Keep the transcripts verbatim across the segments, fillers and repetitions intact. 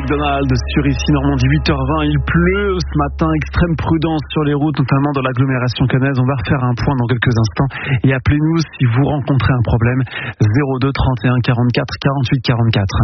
McDonald sur ici Normandie, huit heures vingt. Il pleut ce matin, extrême prudence sur les routes, notamment dans l'agglomération caennaise. On va refaire un point dans quelques instants et appelez-nous si vous rencontrez un problème. zéro deux trente et un quarante-quatre quarante-huit quarante-quatre.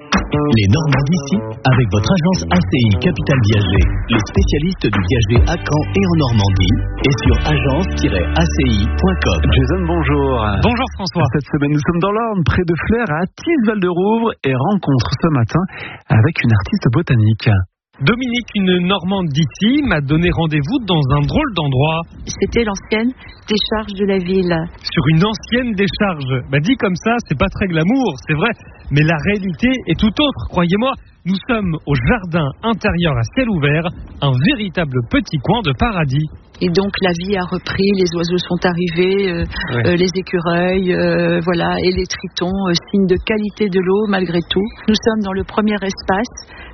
Les Normands d'ici, avec votre agence A C I Capital Viager, les spécialistes du viager à Caen et en Normandie, et sur agence tiret a c i point com. Jason, bonjour. Bonjour François. Cette semaine, nous sommes dans l'Orne, près de Flers, à Athis-Val-de-Rouvre, et rencontre ce matin avec une artiste botanique. Dominique, une Normande d'ici, m'a donné rendez-vous dans un drôle d'endroit. C'était l'ancienne décharge de la ville. Sur une ancienne décharge. Bah, dit comme ça, c'est pas très glamour, c'est vrai. Mais la réalité est tout autre, croyez-moi. Nous sommes au jardin intérieur à ciel ouvert, un véritable petit coin de paradis. Et donc la vie a repris, les oiseaux sont arrivés, euh, ouais. euh, les écureuils, euh, voilà, et les tritons, euh, signe de qualité de l'eau malgré tout. Nous sommes dans le premier espace,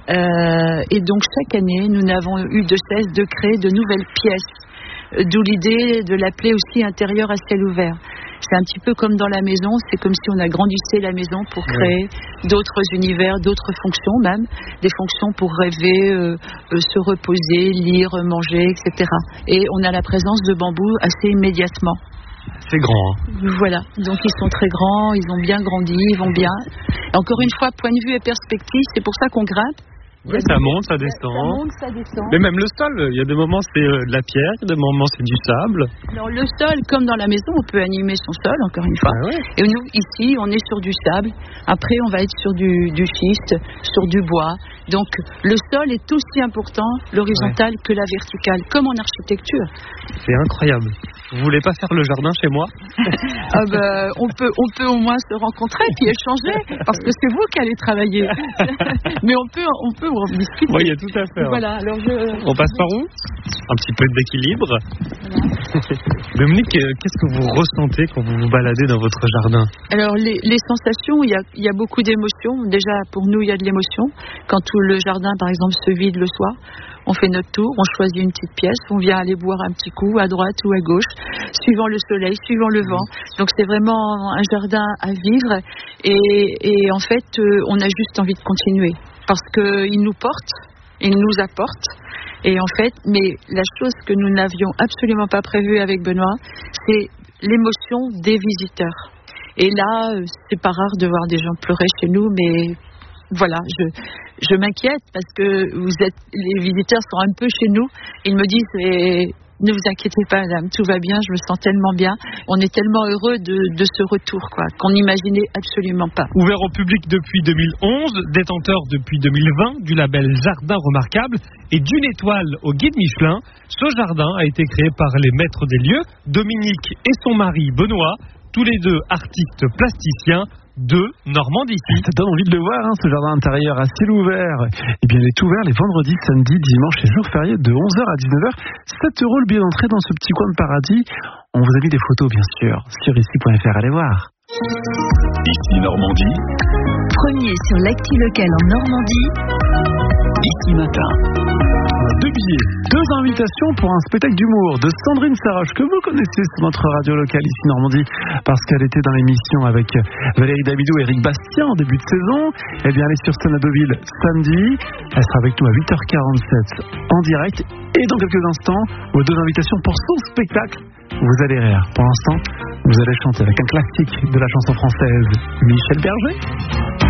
euh, et donc chaque année, nous n'avons eu de cesse de créer de nouvelles pièces. D'où l'idée de l'appeler aussi intérieur à ciel ouvert. C'est un petit peu comme dans la maison, c'est comme si on agrandissait la maison pour créer ouais. d'autres univers, d'autres fonctions même, des fonctions pour rêver, euh, euh, se reposer, lire, manger, et cetera. Et on a la présence de bambous assez immédiatement. C'est grand. Hein. Voilà, donc ils sont très grands, ils ont bien grandi, ils vont bien. Et encore une fois, point de vue et perspective, c'est pour ça qu'on grimpe. Oui, ça monte, ça descend. Ça monte, ça descend. Mais même le sol, il y a des moments c'est de la pierre, il y a des moments c'est du sable. Alors le sol, comme dans la maison, on peut animer son sol, encore une fois. Ah ouais. Et nous, ici, on est sur du sable. Après, on va être sur du, du schiste, sur du bois. Donc le sol est aussi important, l'horizontal, ouais. que la verticale, comme en architecture. C'est incroyable. Vous voulez pas faire le jardin chez moi? Ah ben, on peut, on peut au moins se rencontrer puis échanger, parce que c'est vous qui allez travailler. Mais on peut, on peut en discuter. Oui, il y a tout à faire. Voilà. Alors je... On passe par où? Un petit peu d'équilibre. Voilà. Dominique, qu'est-ce que vous ressentez quand vous vous baladez dans votre jardin? Alors les, les sensations, il y a, il y a beaucoup d'émotions. Déjà pour nous, il y a de l'émotion quand tout le jardin, par exemple, se vide le soir. On fait notre tour, on choisit une petite pièce, on vient aller boire un petit coup à droite ou à gauche, suivant le soleil, suivant le vent. Donc c'est vraiment un jardin à vivre et, et en fait, on a juste envie de continuer parce qu'il nous porte, il nous apporte. Et en fait, mais la chose que nous n'avions absolument pas prévue avec Benoît, c'est l'émotion des visiteurs. Et là, c'est pas rare de voir des gens pleurer chez nous, mais voilà, je, je m'inquiète parce que vous êtes, les visiteurs sont un peu chez nous. Ils me disent, mais ne vous inquiétez pas, madame, tout va bien, je me sens tellement bien. On est tellement heureux de, de ce retour, quoi, qu'on n'imaginait absolument pas. Ouvert au public depuis deux mille onze, détenteur depuis deux mille vingt du label Jardin Remarquable et d'une étoile au guide Michelin, ce jardin a été créé par les maîtres des lieux, Dominique et son mari Benoît, tous les deux artistes plasticiens de Normandie. Ça donne envie de le voir, hein, ce jardin intérieur à ciel ouvert. Eh bien, il est ouvert les vendredis, samedis, dimanches et jours fériés de onze heures à dix-neuf heures. sept euros le billet d'entrée dans ce petit coin de paradis. On vous a mis des photos, bien sûr, sur ici point f r. Allez voir. Ici Normandie. Premier sur l'actu local en Normandie. Ici matin. Deux billets, deux invitations pour un spectacle d'humour de Sandrine Saroche, que vous connaissez sur notre radio locale ici Normandie, parce qu'elle était dans l'émission avec Valérie Dabidou et Eric Bastien en début de saison. Eh bien, elle est sur scène à Deauville samedi. Elle sera avec nous à huit heures quarante-sept en direct. Et dans quelques instants, vos deux invitations pour son spectacle. Vous allez rire. Pour l'instant, vous allez chanter avec un classique de la chanson française, Michel Berger.